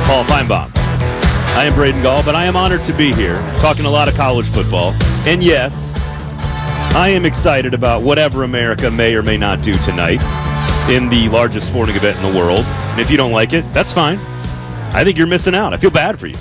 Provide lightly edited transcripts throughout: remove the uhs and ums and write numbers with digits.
Paul Feinbaum. I am Braden Gall, but I am honored to be here talking a lot of college football. And yes, I am excited about whatever America may or may not do tonight in the largest sporting event in the world. And if you don't like it, that's fine. I think you're missing out. I feel bad for you.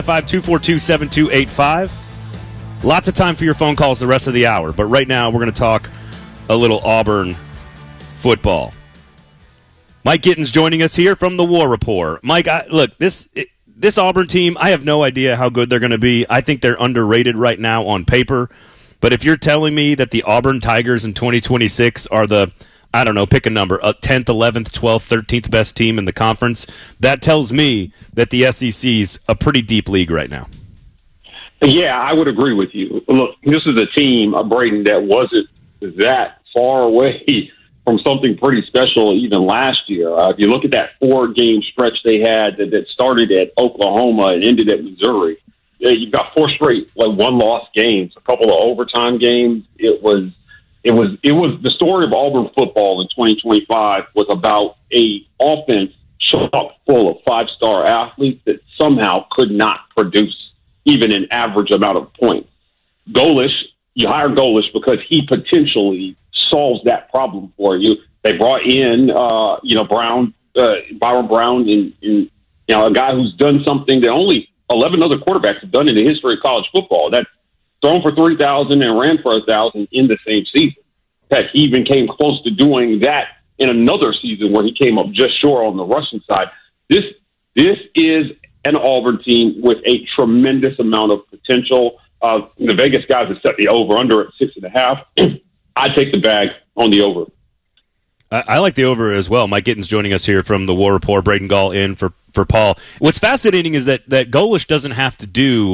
855-242-7285. Lots of time for your phone calls the rest of the hour. But right now, we're going to talk a little Auburn football. Mike Gittins joining us here from the War Report. Mike, look, this Auburn team, I have no idea how good they're going to be. I think they're underrated right now on paper. But if you're telling me that the Auburn Tigers in 2026 are the, I don't know, pick a number, 10th, 11th, 12th, 13th best team in the conference, that tells me that the SEC's a pretty deep league right now. Yeah, I would agree with you. Look, this is a team, Braden, that wasn't that far away from something pretty special even last year. If you look at that 4-game stretch they had that started at Oklahoma and ended at Missouri, you've got 4 straight, one-loss games, a couple of overtime games. It was the story of Auburn football in 2025 was about a offense chock full of 5-star athletes that somehow could not produce even an average amount of points. Golesh, you hire Golesh because he potentially solves that problem for you. They brought in, Byron Brown, and a guy who's done something that only 11 other quarterbacks have done in the history of college football. That's thrown for 3,000 and ran for 1,000 in the same season. Heck, he even came close to doing that in another season where he came up just short on the rushing side. This is an Auburn team with a tremendous amount of potential. The Vegas guys have set the over-under at 6.5. I take the bag on the over. I like the over as well. Mike Gittins joining us here from the War Report. Braden Gall in for Paul. What's fascinating is that Golesh doesn't have to do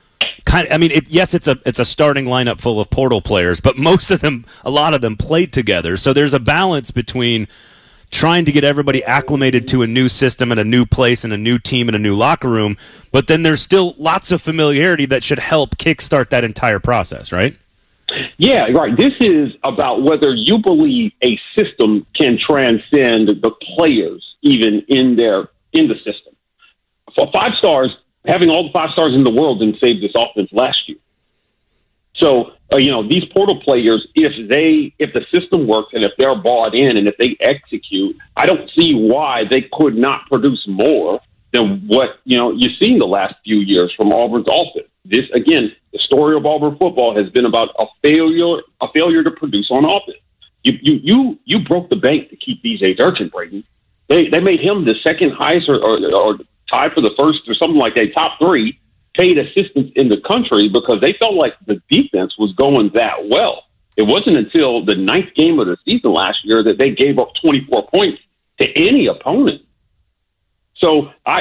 it's a starting lineup full of portal players, but a lot of them played together. So there's a balance between trying to get everybody acclimated to a new system and a new place and a new team and a new locker room, but then there's still lots of familiarity that should help kickstart that entire process, right? Yeah, right. This is about whether you believe a system can transcend the players even in the system. For 5 stars, having all the 5 stars in the world didn't save this offense last year. So, these portal players, if the system works and if they're bought in and if they execute, I don't see why they could not produce more than what, you've seen the last few years from Auburn's offense. This, again, the story of Auburn football has been about a failure to produce on offense. You broke the bank to keep B.J. Durkin, Braden. They made him the second highest or tied for the first or something like that, top 3 paid assistants in the country because they felt like the defense was going that well. It wasn't until the 9th game of the season last year that they gave up 24 points to any opponent. So, I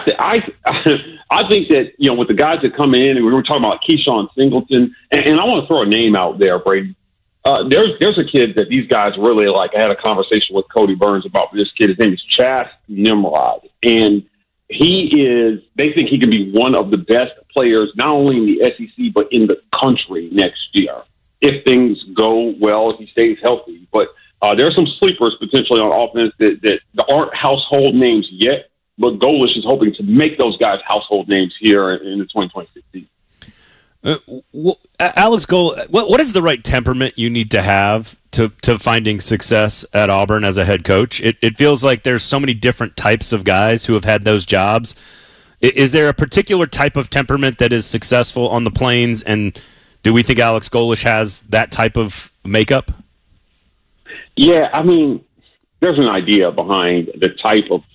think that, with the guys that come in, and we were talking about Keyshawn Singleton, and I want to throw a name out there, Brady. There's a kid that these guys really like. I had a conversation with Cody Burns about this kid. His name is Chas Nimrod, and they think he can be one of the best players, not only in the SEC, but in the country next year, if things go well, if he stays healthy. But there are some sleepers potentially on offense that aren't household names yet, but Golesh is hoping to make those guys household names here in the 2026 season. Alex Gold, what is the right temperament you need to have to finding success at Auburn as a head coach? It feels like there's so many different types of guys who have had those jobs. Is there a particular type of temperament that is successful on the Plains, and do we think Alex Golesh has that type of makeup? Yeah, there's an idea behind the type of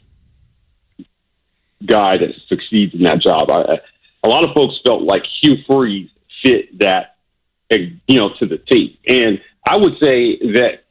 guy that succeeds in that job. A lot of folks felt like Hugh Freeze fit that, to the T. And I would say that